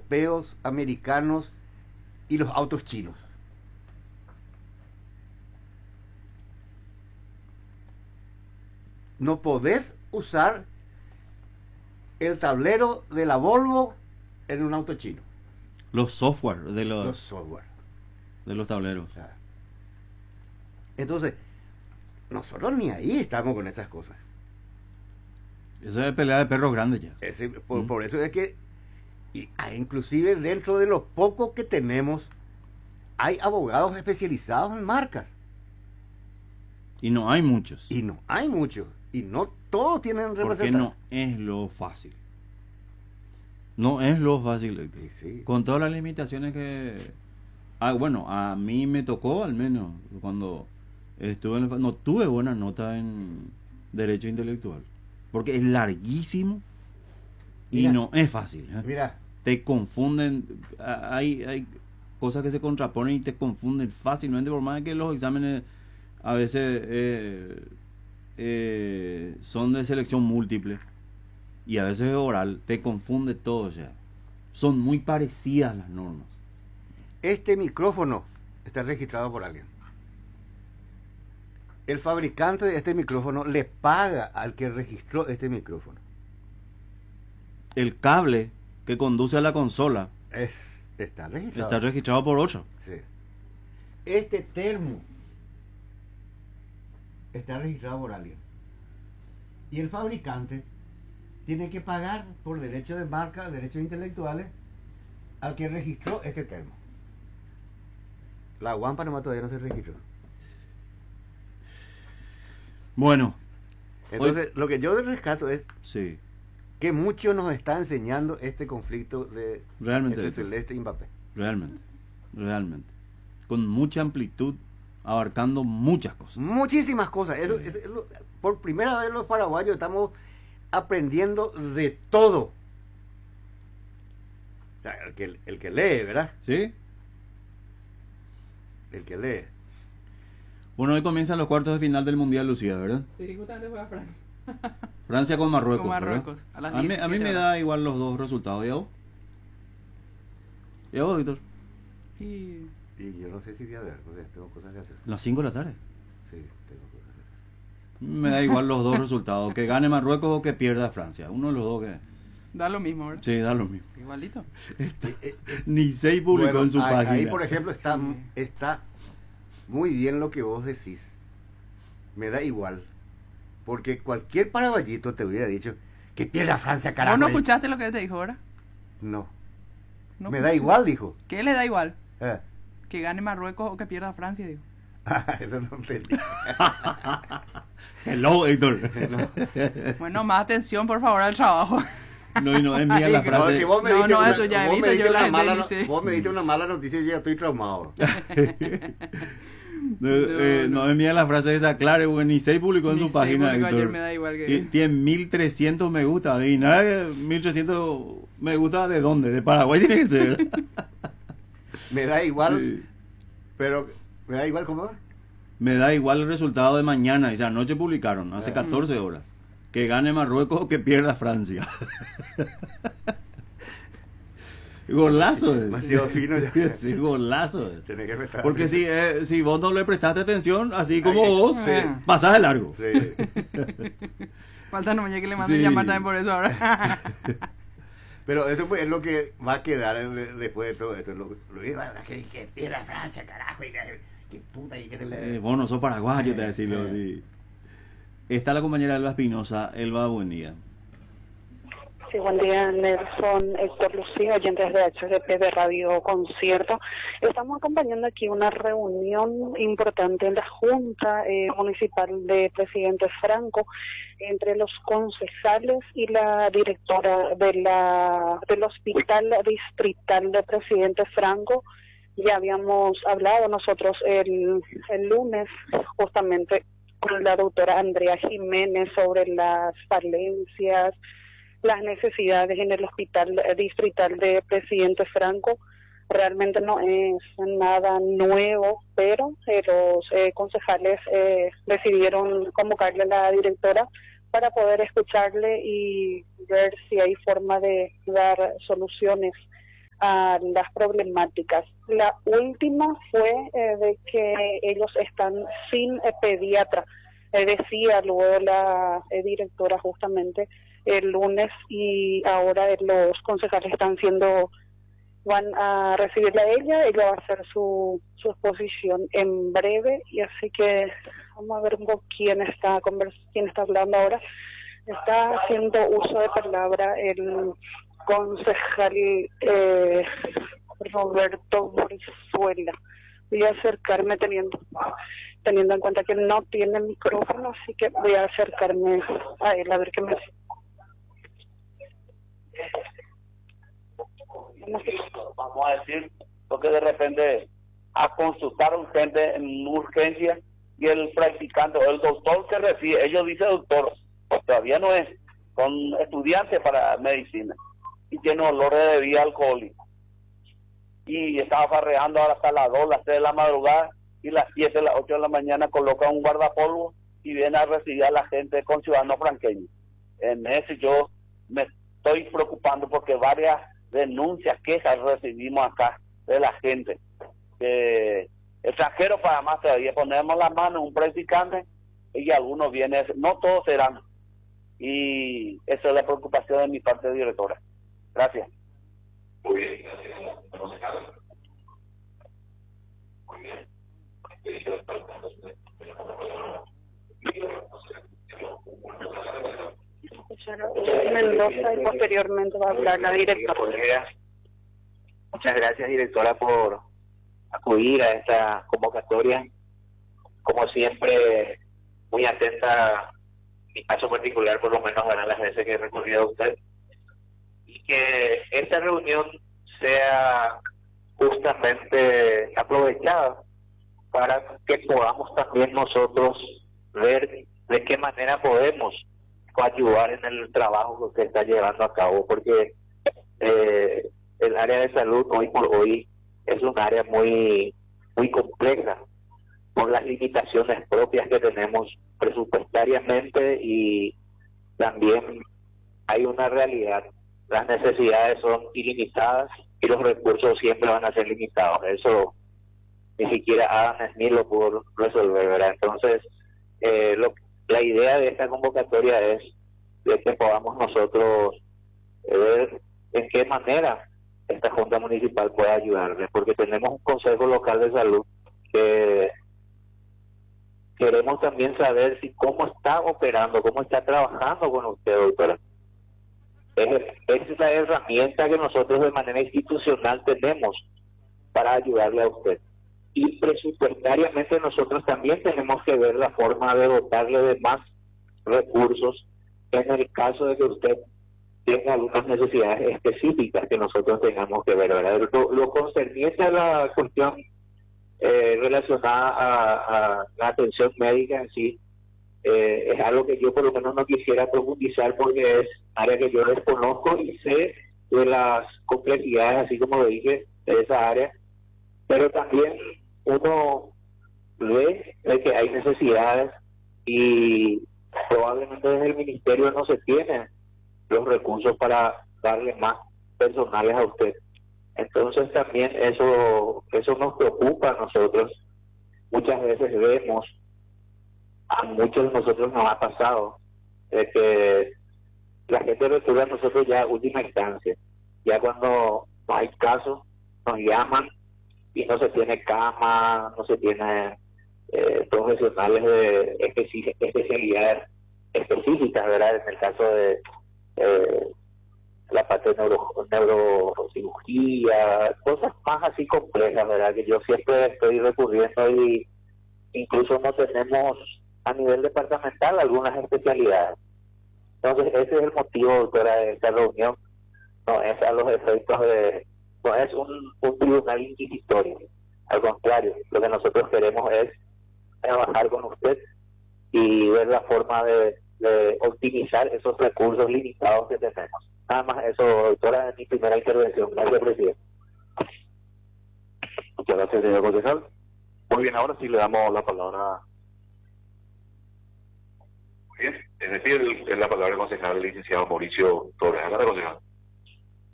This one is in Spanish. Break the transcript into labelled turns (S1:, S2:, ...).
S1: europeos, americanos y los autos chinos. No podés usar el tablero de la Volvo en un auto chino.
S2: Los software de
S1: Los software.
S2: de los tableros.
S1: O sea, entonces, nosotros ni ahí estamos con esas cosas.
S2: Eso es pelea de perros grandes ya.
S1: Por eso es que, inclusive dentro de los pocos que tenemos, hay abogados especializados en marcas.
S2: Y no hay muchos.
S1: Y no hay muchos. Y no todos tienen
S2: Porque
S1: representación.
S2: no es lo fácil. No es lo fácil.
S1: Sí, sí.
S2: Con todas las limitaciones que... bueno, a mí me tocó al menos cuando estuve en no tuve buena nota en Derecho Intelectual. Porque es larguísimo y
S1: Mira,
S2: no es fácil.
S1: Mira,
S2: Te confunden. Hay cosas que se contraponen y te confunden fácilmente, por más que los exámenes a veces son de selección múltiple y a veces es oral, te confunde todo ya. Son muy parecidas las normas.
S1: este micrófono está registrado por alguien. El fabricante de este micrófono le paga al que registró este micrófono.
S2: El cable que conduce a la consola
S1: Está registrado.
S2: está registrado por otro.
S1: Sí. Este termo está registrado por alguien. Y el fabricante tiene que pagar por derechos de marca, derechos intelectuales, al que registró este termo. La UAM Panamá todavía no se registró.
S2: Bueno,
S1: Entonces, lo que yo rescato es
S2: sí,
S1: que mucho nos está enseñando este conflicto de
S2: realmente
S1: entre
S2: eso.
S1: Celeste y Mbappé.
S2: Realmente. Con mucha amplitud, abarcando muchas cosas.
S1: Muchísimas cosas. Por primera vez los paraguayos estamos aprendiendo de todo. O sea, el que lee, ¿verdad?
S2: ¿Sí?
S1: El que lee.
S2: Bueno, hoy comienzan los cuartos de final del Mundial, Lucía, ¿verdad?
S3: Sí, justamente juega Francia.
S2: Francia con Marruecos.
S3: Con Marruecos,
S2: ¿verdad?
S3: a las
S2: A mí
S3: 17
S2: me
S3: horas.
S2: da igual los dos resultados. ¿Y a vos? ¿Y a vos, Víctor?
S3: Y
S1: Y yo no sé si voy a ver, porque tengo cosas que hacer.
S2: Las 5 de la tarde.
S1: Sí, tengo cosas que hacer.
S2: Me da igual los dos resultados. Que gane Marruecos o que pierda Francia. Uno de los dos que...
S3: da lo mismo, ¿verdad?
S2: Sí, da lo mismo.
S3: Igualito.
S2: Ni se publicó
S1: Bueno,
S2: en su página.
S1: ahí, por ejemplo, está,
S3: Sí.
S1: está muy bien lo que vos decís. Me da igual. Porque cualquier paraguayito te hubiera dicho que pierda Francia, carajo.
S3: ¿Vos no escuchaste lo que te dijo ahora?
S1: No.
S3: No
S1: Me da
S3: escuché.
S1: igual, dijo.
S3: ¿Qué le da igual?
S1: Ah,
S3: ¿Que gane Marruecos o que pierda Francia? Digo.
S1: eso no entendí.
S2: Hello, Héctor.
S3: Bueno, más atención, por favor, al trabajo.
S2: No, y no es mía la
S3: No,
S2: frase.
S1: que vos me
S3: No,
S1: diste
S3: no,
S1: una-
S3: eso ya he
S1: vos
S3: visto
S1: me
S3: yo
S1: diste
S3: la
S1: una
S3: gente
S1: mala,
S3: dice.
S1: vos me diste una mala noticia y yo ya estoy traumado.
S2: No es mía la frase esa, claro, porque ni se publicó en
S3: Ni
S2: su
S3: se
S2: página.
S3: publicó
S2: Héctor.
S3: ayer, me da igual que-
S2: Y tiene 1300 me gusta. Y nada, 1300 me gusta de dónde? De Paraguay tiene que ser.
S1: Me da igual,
S2: Sí.
S1: pero me da igual cómo.
S2: Me da igual el resultado de mañana. Dice, anoche publicaron, hace 14 horas. Que gane Marruecos o que pierda Francia. Golazo es.
S1: Demasiado fino ya.
S2: Sí, golazo es.
S1: Tenés que prestar.
S2: Porque si vos no le prestaste atención, así como
S1: Ay,
S2: vos,
S3: sí.
S2: pasás de largo.
S1: Sí.
S3: Falta no que le manden
S2: Sí.
S3: llamar también por eso ahora.
S1: Pero eso pues, es lo que va a quedar después de todo esto. Que pierda Francia, carajo. Y que puta, y que se le...
S2: Vos no sos paraguayo, te decirlo. Sí. Está la compañera Elba Espinosa. Elba, buen día.
S4: Sí, buen día, Nelson, Héctor, Lucía, oyentes de HDP de Radio Concierto. Estamos acompañando aquí una reunión importante en la Junta Municipal de Presidente Franco entre los concejales y la directora del Hospital Distrital de Presidente Franco. Ya habíamos hablado nosotros el lunes justamente con la doctora Andrea Jiménez sobre las falencias, las necesidades en el Hospital Distrital de Presidente Franco. Realmente no es nada nuevo, pero los concejales decidieron convocarle a la directora para poder escucharle y ver si hay forma de dar soluciones a las problemáticas. La última fue de que ellos están sin pediatra. Decía luego la directora justamente el lunes, y ahora los concejales van a recibirla a ella va a hacer su exposición en breve, y así que vamos a ver un poco quién está hablando ahora. Está haciendo uso de palabra el concejal Roberto Brizuela. Voy a acercarme teniendo en cuenta que él no tiene micrófono, así que voy a acercarme a él a ver qué me dice.
S5: Vamos a decir, porque de repente a consultar urgente en urgencia, y el practicante o el doctor que recibe, ellos dicen doctor, pues todavía no es, son estudiantes para medicina y tiene olor de bebida alcohólica, y estaba farreando ahora hasta las 2, las 3 de la madrugada, y las 7, las 8 de la mañana coloca un guardapolvo y viene a recibir a la gente con ciudadanos franqueños. En ese yo me estoy preocupando porque varias denuncias, quejas recibimos acá de la gente. Extranjeros para más todavía, ponemos la mano en un practicante y algunos vienen, no todos serán. Y esa es la preocupación de mi parte, directora. Gracias.
S6: Muy bien, gracias. Muy bien.
S4: Mendoza, y posteriormente va a hablar la directora.
S7: Muchas gracias, directora, por acudir a esta convocatoria. Como siempre, muy atenta, en mi caso particular, por lo menos verán las veces que he recurrido a usted, y que esta reunión sea justamente aprovechada para que podamos también nosotros ver de qué manera podemos ayudar en el trabajo que usted está llevando a cabo, porque el área de salud hoy por hoy es un área muy compleja, por las limitaciones propias que tenemos presupuestariamente, y también hay una realidad: las necesidades son ilimitadas y los recursos siempre van a ser limitados. Eso ni siquiera Adam Smith lo pudo resolver, ¿verdad? Entonces, la idea de esta convocatoria es de que podamos nosotros ver en qué manera esta Junta Municipal puede ayudarle, porque tenemos un Consejo Local de Salud que queremos también saber si cómo está operando, cómo está trabajando con usted, doctora. Es la herramienta que nosotros de manera institucional tenemos para ayudarle a usted. Y presupuestariamente nosotros también tenemos que ver la forma de dotarle de más recursos en el caso de que usted tenga algunas necesidades específicas que nosotros tengamos que ver, ¿verdad? Lo concerniente a la cuestión relacionada a la atención médica en sí, es algo que yo por lo menos no quisiera profundizar, porque es área que yo desconozco y sé de las complejidades, así como lo dije, de esa área, pero también uno ve de que hay necesidades y probablemente desde el ministerio no se tienen los recursos para darle más personales a usted. Entonces también eso nos preocupa a nosotros. Muchas veces vemos, a muchos de nosotros nos ha pasado, de que la gente recurre a nosotros ya en última instancia. Ya cuando no hay casos, nos llaman y no se tiene cama, no se tiene profesionales de especialidades específicas, ¿verdad? En el caso de la parte de neurocirugía, cosas más así complejas, ¿verdad? Que yo siempre estoy recurriendo, y incluso no tenemos a nivel departamental algunas especialidades. Entonces ese es el motivo, doctora, de esta reunión. No es a los efectos no es un tribunal inquisitorio. Al contrario, lo que nosotros queremos es trabajar con usted y ver la forma de optimizar esos recursos limitados que tenemos. Nada más eso, doctora, en mi primera intervención. Gracias, presidente.
S6: Muchas gracias, señor concejal. Muy bien, ahora sí le damos la palabra. Muy bien, es decir, es la palabra del concejal, el licenciado Mauricio Torres. Adelante, concejal.